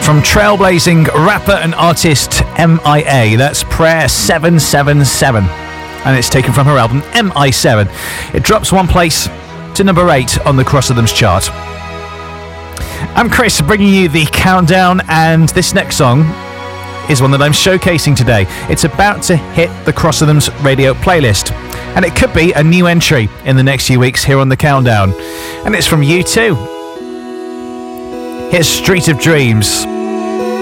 from trailblazing rapper and artist MIA. That's Prayer 777. And it's taken from her album MI7. It drops one place to number 8 on the Cross Rhythms chart. I'm Chris, bringing you the countdown, and this next song is one that I'm showcasing today. It's about to hit the Cross Rhythms radio playlist, and it could be a new entry in the next few weeks here on the countdown. And it's from U2. Here's Street of Dreams.